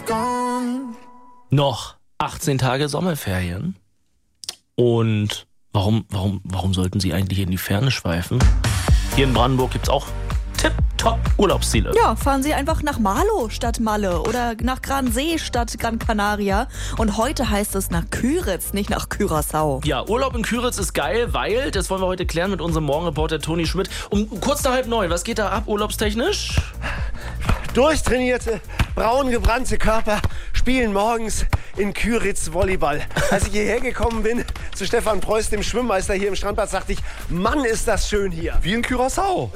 Noch 18 Tage Sommerferien. Und warum sollten Sie eigentlich in die Ferne schweifen? Hier in Brandenburg gibt's auch tipptopp Urlaubsziele. Ja, fahren Sie einfach nach Marlow statt Malle oder nach Gransee statt Gran Canaria. Und heute heißt es nach Küritz, nicht nach Curaçao. Ja, Urlaub in Küritz ist geil, weil, das wollen wir heute klären mit unserem Morgenreporter Toni Schmidt. Um kurz nach 8:30, was geht da ab urlaubstechnisch? Durchtrainierte, braun gebrannte Körper spielen morgens in Küritz Volleyball. Als ich hierher gekommen bin, zu Stefan Preuß, dem Schwimmmeister hier im Strandbad, sagte ich, Mann, ist das schön hier. Wie in Curaçao.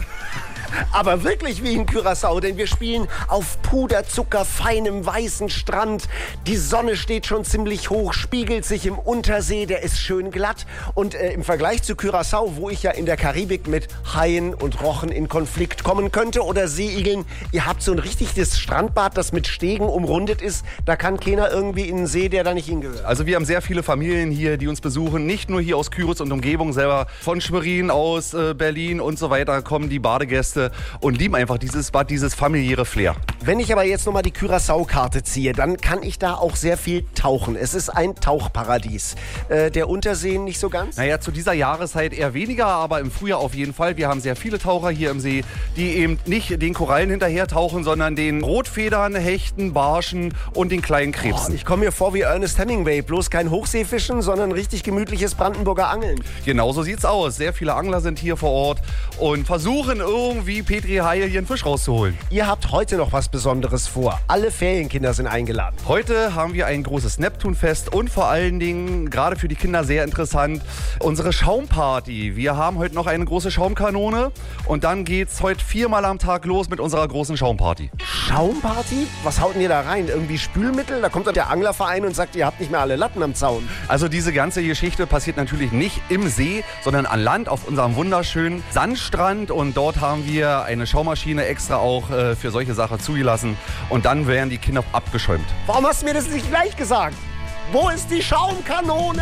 Aber wirklich wie in Curaçao, denn wir spielen auf Puderzucker, feinem weißen Strand. Die Sonne steht schon ziemlich hoch, spiegelt sich im Untersee, der ist schön glatt. Und im Vergleich zu Curaçao, wo ich ja in der Karibik mit Haien und Rochen in Konflikt kommen könnte oder Seeigeln, ihr habt so ein richtiges Strandbad, das mit Stegen umrundet ist. Da kann keiner irgendwie in den See, der da nicht hingehört. Also wir haben sehr viele Familien hier, die uns besuchen. Nicht nur hier aus Küritz und Umgebung selber. Von Schwerin aus Berlin und so weiter kommen die Badegäste und lieben einfach dieses Bad, dieses familiäre Flair. Wenn ich aber jetzt nochmal die Curaçao-Karte ziehe, dann kann ich da auch sehr viel tauchen. Es ist ein Tauchparadies. Der Untersee nicht so ganz? Naja, zu dieser Jahreszeit eher weniger, aber im Frühjahr auf jeden Fall. Wir haben sehr viele Taucher hier im See, die eben nicht den Korallen hinterher tauchen, sondern den Rotfedern, Hechten, Barschen und den kleinen Krebsen. Ich komme mir vor wie Ernest Hemingway. Bloß kein Hochseefischen, sondern richtig gemütliches Brandenburger Angeln. Genau so sieht's aus. Sehr viele Angler sind hier vor Ort und versuchen irgendwie Petri Haie hier einen Fisch rauszuholen. Ihr habt heute noch was Besonderes vor. Alle Ferienkinder sind eingeladen. Heute haben wir ein großes Neptunfest und vor allen Dingen, gerade für die Kinder sehr interessant, unsere Schaumparty. Wir haben heute noch eine große Schaumkanone und dann geht's heute 4-mal am Tag los mit unserer großen Schaumparty. Schaumparty? Was haut denn ihr da rein? Irgendwie Spülmittel? Da kommt dann der Anglerverein und sagt, ihr habt nicht mehr alle Latten am Zaun. Also diese ganze Geschichte passiert natürlich nicht im See, sondern an Land auf unserem wunderschönen Sandstrand und dort haben wir eine Schaumaschine extra auch für solche Sachen zugelassen und dann werden die Kinder abgeschäumt. Warum hast du mir das nicht gleich gesagt? Wo ist die Schaumkanone?